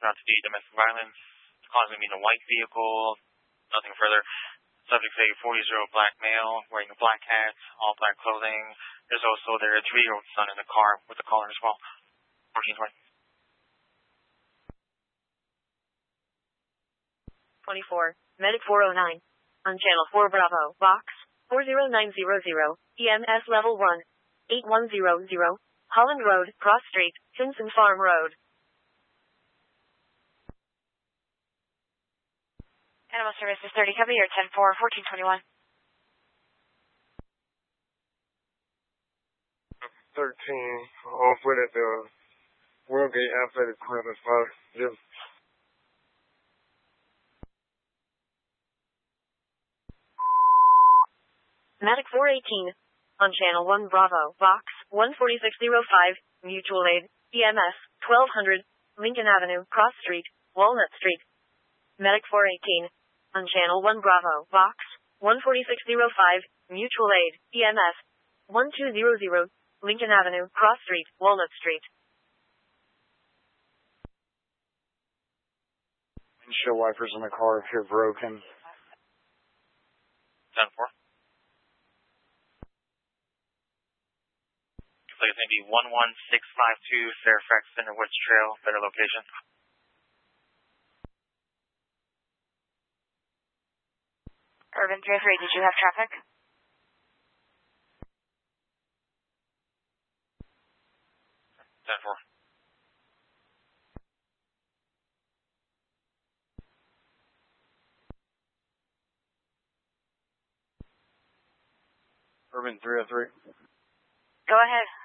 not to be domestic violence. It's causing me in a white vehicle. Nothing further. Subject say 40-year-old black male wearing a black hat, all black clothing. There's also their 3-year-old son in the car with the collar as well. 1420. 24. Medic 409. On channel 4 Bravo, box 40900, EMS level 1, 8100, Holland Road, Cross Street, Simpson Farm Road. Animal Services 30, cover your 10-4, 1421. 13, off with at the Worldgate Athletic Club as well. Just Medic 418. On channel 1 Bravo, box 14605, Mutual Aid, EMS 1200, Lincoln Avenue, Cross Street, Walnut Street. Medic 418. On channel 1 Bravo, box 14605, Mutual Aid, EMS 1200, Lincoln Avenue, Cross Street, Walnut Street. windshield wipers in the car appear broken. 10-4. It's going to be 11652 Fairfax Center Woods Trail, better location. Urban 303, did you have traffic? Ten-4. Urban 303. Go ahead.